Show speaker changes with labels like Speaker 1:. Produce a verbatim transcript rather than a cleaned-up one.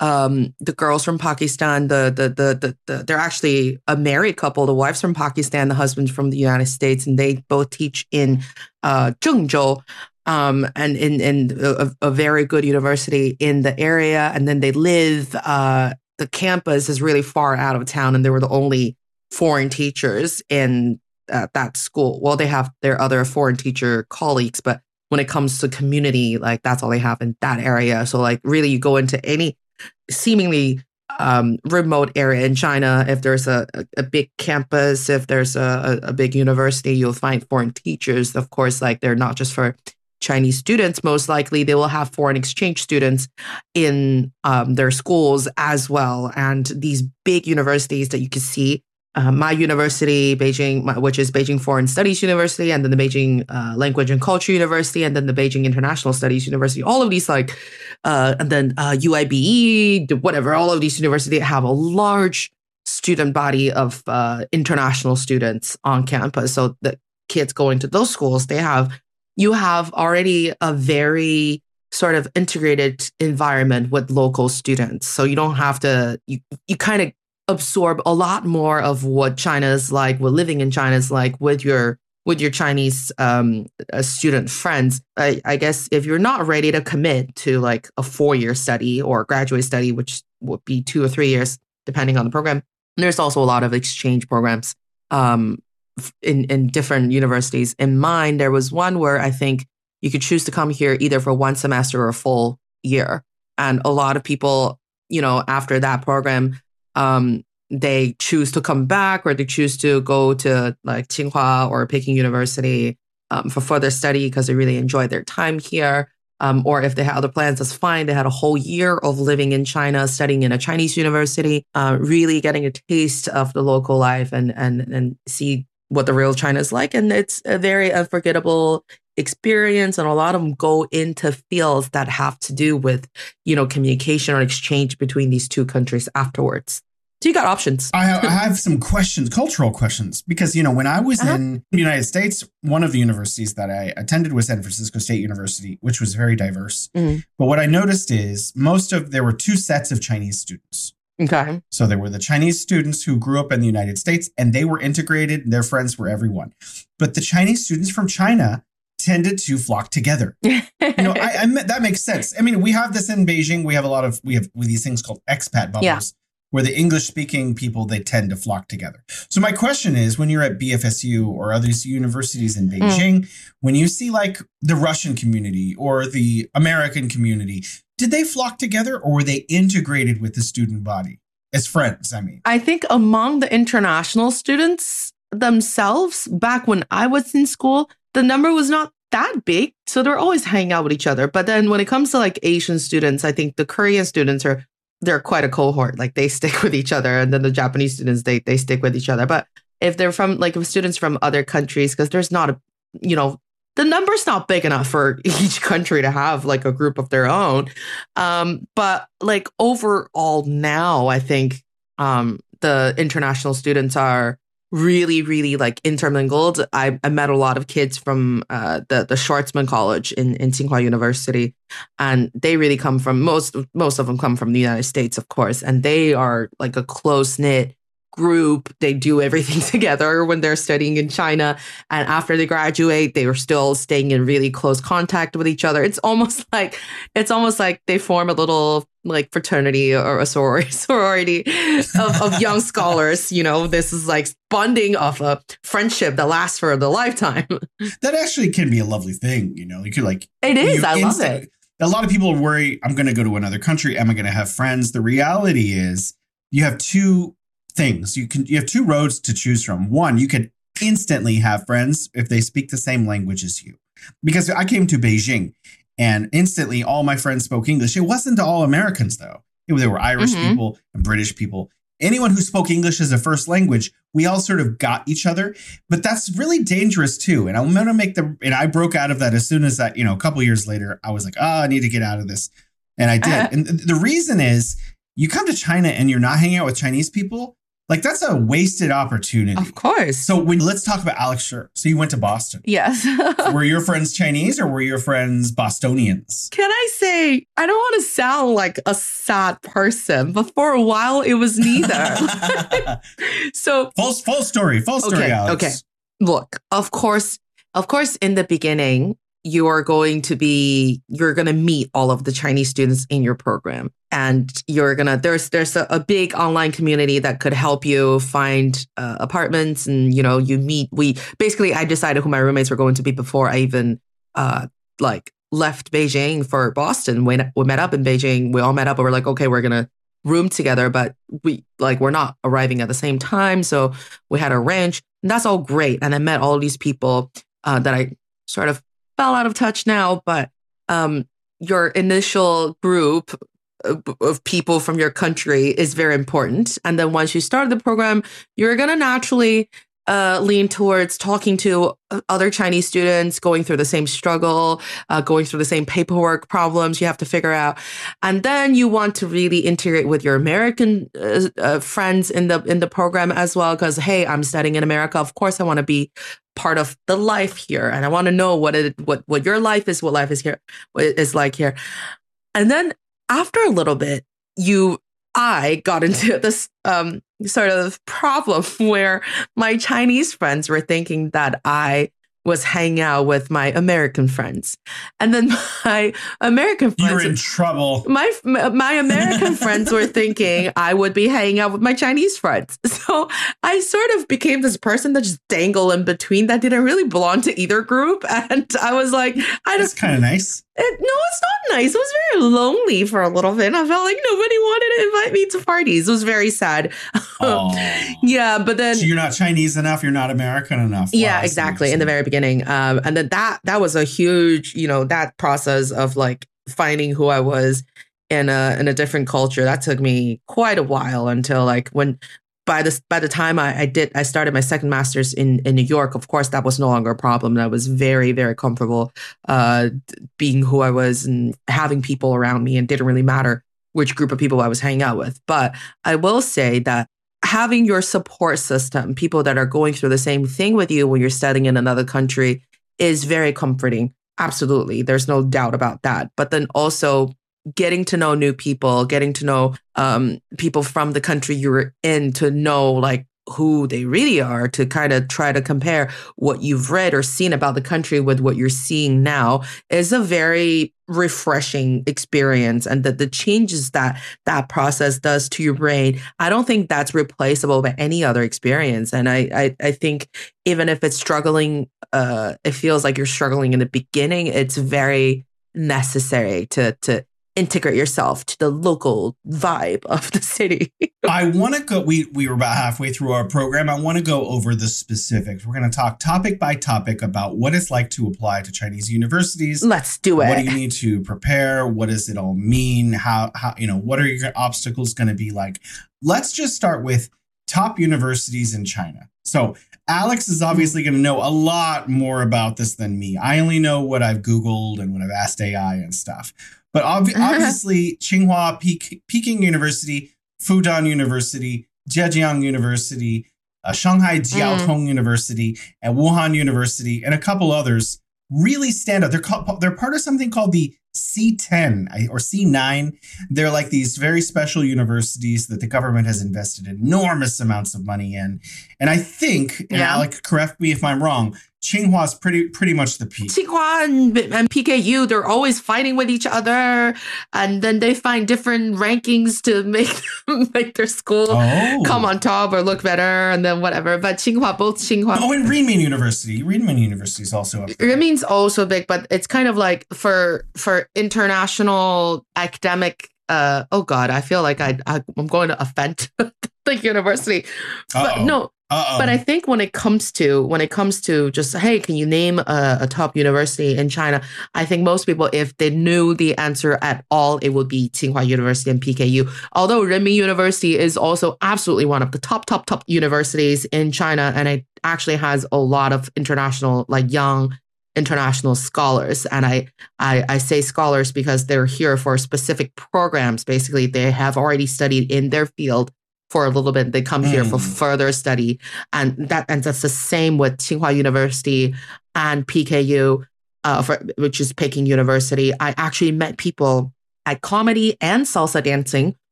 Speaker 1: um, the girls from Pakistan, the, the the the the they're actually a married couple. The wife's from Pakistan, the husband's from the United States, and they both teach in uh, Zhengzhou, um, and in in a, a very good university in the area. And then they live. Uh, the campus is really far out of town, and they were the only foreign teachers in uh, that school. Well, they have their other foreign teacher colleagues, but when it comes to community, like that's all they have in that area. So like really you go into any seemingly um, remote area in China, if there's a, a, a big campus, if there's a, a big university, you'll find foreign teachers. Of course, like they're not just for Chinese students. Most likely they will have foreign exchange students in um, their schools as well. And these big universities that you can see, Uh, my university, Beijing, my, which is Beijing Foreign Studies University, and then the Beijing uh, Language and Culture University, and then the Beijing International Studies University. All of these, like, uh, and then uh, U I B E, whatever. All of these universities have a large student body of uh, international students on campus. So the kids going to those schools, they have, you have already a very sort of integrated environment with local students. So you don't have to, you you kind of absorb a lot more of what China's like, what living in China is like with your with your Chinese um, uh, student friends. I, I guess if you're not ready to commit to like a four-year study or graduate study, which would be two or three years, depending on the program, there's also a lot of exchange programs um, in, in different universities. In mine, there was one where I think you could choose to come here either for one semester or a full year. And a lot of people, you know, after that program, Um, they choose to come back or they choose to go to like Tsinghua or Peking University um, for further study because they really enjoy their time here. Um, or if they had other plans, that's fine. They had a whole year of living in China, studying in a Chinese university, uh, really getting a taste of the local life and and and see what the real China is like. And it's a very unforgettable experience. And a lot of them go into fields that have to do with, you know, communication or exchange between these two countries afterwards. So you got options.
Speaker 2: I have, I have some questions, cultural questions, because, you know, when I was uh-huh. in the United States, one of the universities that I attended was San Francisco State University, which was very diverse. Mm. But what I noticed is most of, there were two sets of Chinese students.
Speaker 1: Okay.
Speaker 2: So there were the Chinese students who grew up in the United States and they were integrated. Their friends were everyone. But the Chinese students from China tended to flock together. You know, I, I that makes sense. I mean, we have this in Beijing. We have a lot of, we have these things called expat bubbles, yeah. where the English speaking people, they tend to flock together. So my question is, when you're at B F S U or other universities in Beijing, mm. when you see like the Russian community or the American community, did they flock together or were they integrated with the student body as friends? I mean,
Speaker 1: I think among the international students themselves, back when I was in school, the number was not that big. So they're always hanging out with each other. But then when it comes to like Asian students, I think the Korean students are, they're quite a cohort. Like they stick with each other. And then the Japanese students, they they stick with each other. But if they're from like if students from other countries, because there's not a, you know, the number's not big enough for each country to have like a group of their own. Um, but like overall now, I think um, the international students are really, really like intermingled. I, I met a lot of kids from uh, the the Schwarzman College in, in Tsinghua University, and they really come from, most, most of them come from the United States, of course, and they are like a close-knit group. They do everything together when they're studying in China. And after they graduate, they are still staying in really close contact with each other. It's almost like it's almost like they form a little like fraternity or a sorority, sorority of, of young scholars. You know, this is like bonding of a friendship that lasts for the lifetime.
Speaker 2: That actually can be a lovely thing. You know, you could like
Speaker 1: it is. I love it.
Speaker 2: A lot of people worry, I'm going to go to another country. Am I going to have friends? The reality is you have two things. You can you have two roads to choose from. One, you can instantly have friends if they speak the same language as you. Because I came to Beijing and instantly all my friends spoke English. It wasn't all Americans, though. It, there were Irish mm-hmm. people and British people. Anyone who spoke English as a first language, we all sort of got each other. But that's really dangerous, too. And I'm going to make the, and I broke out of that as soon as that, you know, a couple of years later, I was like, oh, I need to get out of this. And I did. Uh-huh. And the reason is you come to China and you're not hanging out with Chinese people, Like, that's a wasted opportunity.
Speaker 1: Of course.
Speaker 2: So when let's talk about Alex Scher. So you went to Boston.
Speaker 1: Yes.
Speaker 2: Were your friends Chinese or were your friends Bostonians?
Speaker 1: Can I say, I don't want to sound like a sad person, but for a while it was neither. So
Speaker 2: full, full story, full story,
Speaker 1: okay,
Speaker 2: Alex.
Speaker 1: Okay. Look, of course, of course, in the beginning, you are going to be, you're going to meet all of the Chinese students in your program. And you're going to, there's there's a, a big online community that could help you find uh, apartments. And, you know, you meet, we, basically, I decided who my roommates were going to be before I even, uh, like, left Beijing for Boston. We, we met up in Beijing. We all met up and we're like, okay, we're going to room together, but we, like, we're not arriving at the same time. So we had a ranch. And that's all great. And I met all these people uh, that I sort of fell out of touch now, but um, your initial group of, of people from your country is very important. And then once you start the program, you're going to naturally uh, lean towards talking to other Chinese students going through the same struggle, uh, going through the same paperwork problems you have to figure out. And then you want to really integrate with your American uh, uh, friends in the in the program as well. Because, hey, I'm studying in America. Of course, I want to be part of the life here. And I want to know what it what what your life is, what life is here, what it is like here. And then after a little bit, you I got into this um, sort of problem where my Chinese friends were thinking that I was hanging out with my American friends. And then my American friends...
Speaker 2: You were in trouble.
Speaker 1: My, my American friends were thinking I would be hanging out with my Chinese friends. So I sort of became this person that just dangled in between that didn't really belong to either group. And I was like... I
Speaker 2: That's kind of nice.
Speaker 1: It, no, it's not nice. It was very lonely for a little bit. I felt like nobody wanted to invite me to parties. It was very sad. Yeah, but then...
Speaker 2: So you're not Chinese enough. You're not American enough.
Speaker 1: Yeah,
Speaker 2: wow,
Speaker 1: exactly. In the very beginning. Um, and then that that was a huge, you know, that process of like finding who I was in a in a different culture. That took me quite a while until like when... By the by the time I, I did, I started my second master's in, in New York. Of course, that was no longer a problem. And I was very, very comfortable uh, being who I was and having people around me. And it didn't really matter which group of people I was hanging out with. But I will say that having your support system, people that are going through the same thing with you when you're studying in another country, is very comforting. Absolutely. There's no doubt about that. But then also getting to know new people, getting to know um, people from the country you're in, to know like who they really are, to kind of try to compare what you've read or seen about the country with what you're seeing now, is a very refreshing experience. And that the changes that that process does to your brain, I don't think that's replaceable by any other experience. And I I, I think even if it's struggling, uh, it feels like you're struggling in the beginning, it's very necessary to to integrate yourself to the local vibe of the city.
Speaker 2: I want to go, we, we were about halfway through our program. I want to go over the specifics. We're going to talk topic by topic about what it's like to apply to Chinese universities.
Speaker 1: Let's do it.
Speaker 2: What do you need to prepare? What does it all mean? How, how, you know, what are your obstacles going to be like? Let's just start with top universities in China. So Alex is obviously going to know a lot more about this than me. I only know what I've Googled and what I've asked A I and stuff. But ob- obviously, Tsinghua, Pe- Peking University, Fudan University, Zhejiang University, uh, Shanghai Jiao Tong mm. University, and Wuhan University, and a couple others really stand out. They're called, they're part of something called the C ten or C nine. They're like these very special universities that the government has invested enormous amounts of money in. And I think, and
Speaker 1: yeah.
Speaker 2: Alec, correct me if I'm wrong, Tsinghua is pretty pretty much the peak.
Speaker 1: Tsinghua and, and P K U, they're always fighting with each other, and then they find different rankings to make make their school oh. come on top or look better, and then whatever. But Tsinghua, both Tsinghua.
Speaker 2: Oh, and Renmin University. Renmin University is also up there.
Speaker 1: Renmin's also big, but it's kind of like for for international academic. Uh, oh God, I feel like I, I I'm going to offend the university, but
Speaker 2: Uh-oh.
Speaker 1: no. Uh-oh. But I think when it comes to when it comes to just, hey, can you name a, a top university in China? I think most people, if they knew the answer at all, it would be Tsinghua University and P K U. Although Renmin University is also absolutely one of the top, top, top universities in China. And it actually has a lot of international, like young international scholars. And I, I, I say scholars because they're here for specific programs. Basically, they have already studied in their field for a little bit. They come here for
Speaker 2: Mm.
Speaker 1: further study. And that and that's the same with Tsinghua University and P K U, uh, for, which is Peking University. I actually met people at comedy and salsa dancing